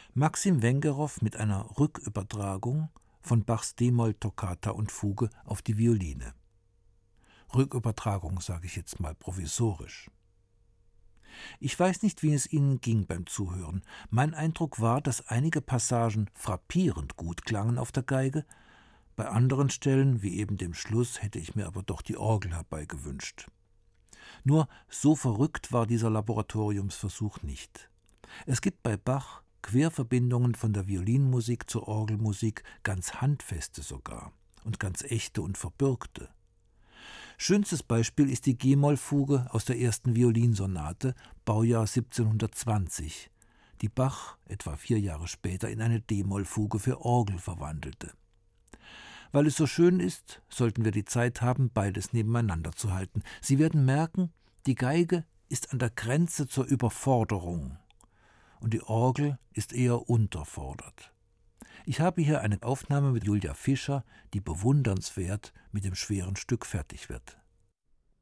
Maxim Wengerow mit einer Rückübertragung von Bachs D-Moll-Toccata und Fuge auf die Violine. Rückübertragung sage ich jetzt mal provisorisch. Ich weiß nicht, wie es Ihnen ging beim Zuhören. Mein Eindruck war, dass einige Passagen frappierend gut klangen auf der Geige. Bei anderen Stellen, wie eben dem Schluss, hätte ich mir aber doch die Orgel herbeigewünscht. Nur so verrückt war dieser Laboratoriumsversuch nicht. Es gibt bei Bach Querverbindungen von der Violinmusik zur Orgelmusik, ganz handfeste sogar und ganz echte und verbürgte. Schönstes Beispiel ist die G-Moll-Fuge aus der ersten Violinsonate, Baujahr 1720, die Bach etwa 4 Jahre später in eine D-Moll-Fuge für Orgel verwandelte. Weil es so schön ist, sollten wir die Zeit haben, beides nebeneinander zu halten. Sie werden merken, die Geige ist an der Grenze zur Überforderung und die Orgel ist eher unterfordert. Ich habe hier eine Aufnahme mit Julia Fischer, die bewundernswert mit dem schweren Stück fertig wird.